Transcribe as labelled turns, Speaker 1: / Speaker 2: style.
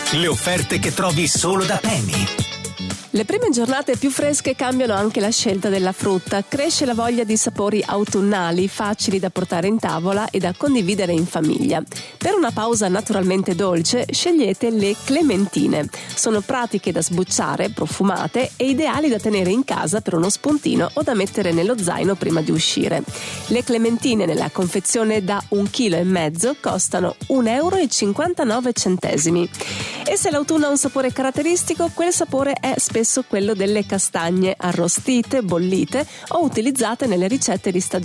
Speaker 1: Le offerte che trovi solo da Penny.
Speaker 2: Le prime giornate più fresche cambiano anche la scelta della frutta. Cresce la voglia di sapori autunnali, facili da portare in tavola e da condividere in famiglia. Per una pausa naturalmente dolce, scegliete le clementine. Sono pratiche da sbucciare, profumate e ideali da tenere in casa per uno spuntino o da mettere nello zaino prima di uscire. Le clementine nella confezione da 1,5 kg costano 1,59 €. E se l'autunno ha un sapore caratteristico, quel sapore è spesso quello delle castagne arrostite, bollite o utilizzate nelle ricette di stagione.